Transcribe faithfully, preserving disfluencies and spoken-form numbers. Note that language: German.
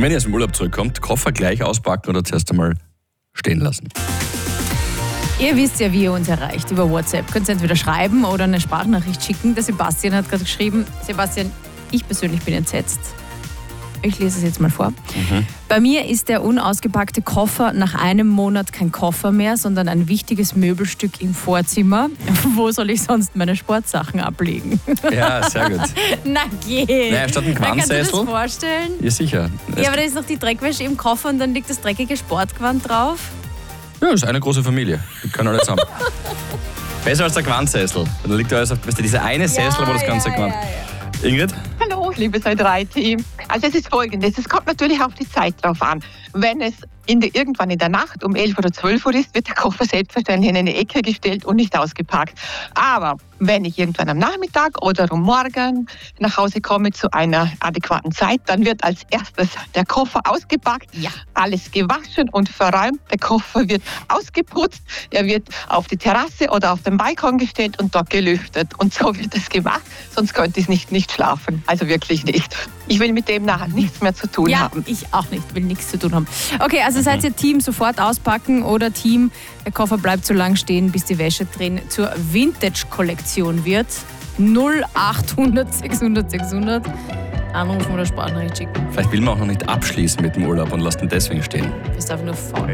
Und wenn ihr aus dem Urlaub zurückkommt, Koffer gleich auspacken oder zuerst einmal stehen lassen. Ihr wisst ja, wie ihr uns erreicht über WhatsApp. Könnt ihr entweder schreiben oder eine Sprachnachricht schicken. Der Sebastian hat gerade geschrieben, Sebastian, ich persönlich bin entsetzt. Ich lese es jetzt mal vor. Mhm. Bei mir ist der unausgepackte Koffer nach einem Monat kein Koffer mehr, sondern ein wichtiges Möbelstück im Vorzimmer. Wo soll ich sonst meine Sportsachen ablegen? Ja, sehr gut. Na geh! Naja, statt einem Quanzsessel. Kannst du dir das vorstellen? Ja, sicher. Ja, aber da ist noch die Dreckwäsche im Koffer und dann liegt das dreckige Sportgewand drauf. Ja, das ist eine große Familie. Die können alle zusammen. Besser als der Quanzsessel. Da liegt alles auf, weißt du, dieser eine Sessel, ja, wo das ganze ja, Quant. Ja, ja. Ingrid? Hallo, liebes A drei Team. Also es ist folgendes, es kommt natürlich auf die Zeit drauf an. Wenn es in der, irgendwann in der Nacht um elf oder zwölf Uhr ist, wird der Koffer selbstverständlich in eine Ecke gestellt und nicht ausgepackt. Aber wenn ich irgendwann am Nachmittag oder um morgen nach Hause komme zu einer adäquaten Zeit, dann wird als erstes der Koffer ausgepackt, Ja. alles gewaschen und verräumt. Der Koffer wird ausgeputzt, er wird auf die Terrasse oder auf den Balkon gestellt und dort gelüftet. Und so wird es gemacht, sonst könnte ich nicht, nicht schlafen. Also wirklich nicht. Ich will mit dem nachher nichts mehr zu tun Ja, haben. ich auch nicht, will nichts zu tun haben. Okay, also seid ihr Team sofort auspacken oder Team, der Koffer bleibt so lang stehen, bis die Wäsche drin zur Vintage-Kollektion wird. null achthundert sechshundert sechshundert anrufen oder Sprachnachricht schicken. Vielleicht will man auch noch nicht abschließen mit dem Urlaub und lässt ihn deswegen stehen. Bist einfach nur faul.